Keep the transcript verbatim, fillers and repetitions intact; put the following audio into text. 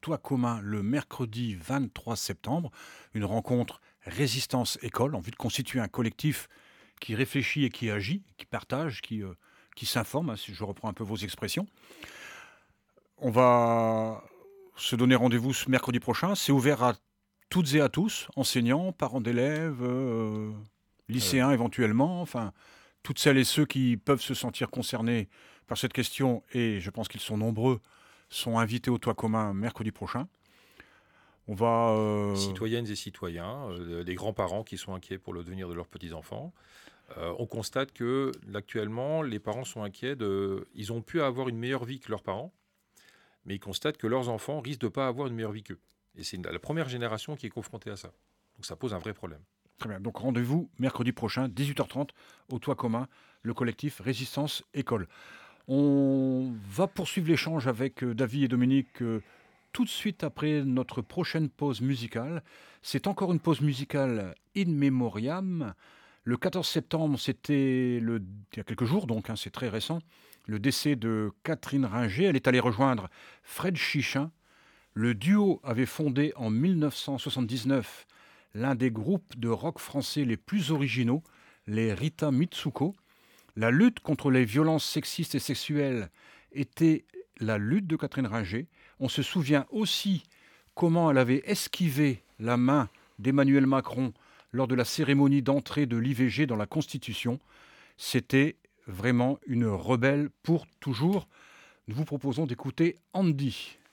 toit commun le mercredi vingt-trois septembre. Une rencontre Résistance École en vue de constituer un collectif qui réfléchit et qui agit, qui partage, qui, euh, qui s'informe, hein, si je reprends un peu vos expressions. On va se donner rendez-vous ce mercredi prochain. C'est ouvert à toutes et à tous, enseignants, parents d'élèves, euh, Euh, lycéens éventuellement, enfin, toutes celles et ceux qui peuvent se sentir concernés par cette question, et je pense qu'ils sont nombreux, sont invités au toit commun mercredi prochain. On va... euh, Citoyennes et citoyens, euh, des grands-parents qui sont inquiets pour le devenir de leurs petits-enfants. Euh, on constate que, actuellement, les parents sont inquiets de... Ils ont pu avoir une meilleure vie que leurs parents, mais ils constatent que leurs enfants risquent de ne pas avoir une meilleure vie qu'eux. Et c'est la première génération qui est confrontée à ça. Donc ça pose un vrai problème. Très bien. Donc rendez-vous mercredi prochain, dix-huit heures trente, au toit commun, le collectif Résistance École. On va poursuivre l'échange avec euh, David et Dominique euh, tout de suite après notre prochaine pause musicale. C'est encore une pause musicale in memoriam. Le quatorze septembre, c'était le, il y a quelques jours, donc hein, c'est très récent, le décès de Catherine Ringer. Elle est allée rejoindre Fred Chichin. Le duo avait fondé en mille neuf cent soixante-dix-neuf l'un des groupes de rock français les plus originaux, les Rita Mitsuko. La lutte contre les violences sexistes et sexuelles était la lutte de Catherine Ringer. On se souvient aussi comment elle avait esquivé la main d'Emmanuel Macron lors de la cérémonie d'entrée de l'I V G dans la Constitution. C'était vraiment une rebelle pour toujours. Nous vous proposons d'écouter Andy.